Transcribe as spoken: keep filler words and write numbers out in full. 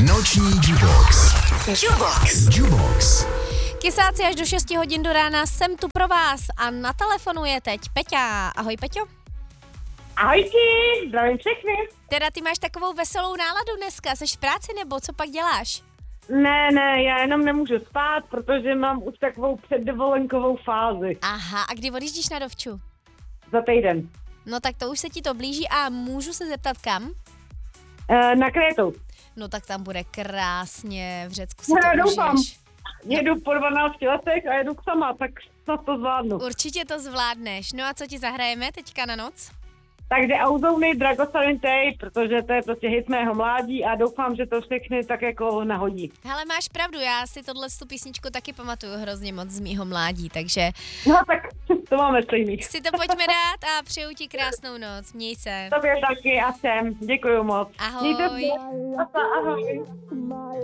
Noční Jubox. Jubox. Jubox. Kysáci až do šesti hodin do rána, jsem tu pro vás a na telefonu je teď Peťa. Ahoj Peťo. Ahojky, zdravím všechny. Teda ty máš takovou veselou náladu dneska, seš v práci nebo co pak děláš? Ne, ne, já jenom nemůžu spát, protože mám už takovou předdovolenkovou fázi. Aha, a kdy odjíždíš na dovču? Za týden. No tak to už se ti to blíží a můžu se zeptat kam? E, na Krétu. No tak tam bude krásně, v Řecku si Já to doufám. užiješ. Jedu po dvanácti letech a jedu sama, tak snad to zvládnu. Určitě to zvládneš. No a co ti zahrajeme teďka na noc? Tak jde Auzouny, Dragosarin Tay, protože to je prostě hit mého mládí a doufám, že to všechny tak jako nahodí. Hele, máš pravdu, já si tohle tu písničku taky pamatuju hrozně moc z mýho mládí, takže No tak to máme stejný. si to pojďme dát a přeju ti krásnou noc. Měj se. Tobě taky a všem. Děkuju moc. Ahoj. Mějte se. Ahoj.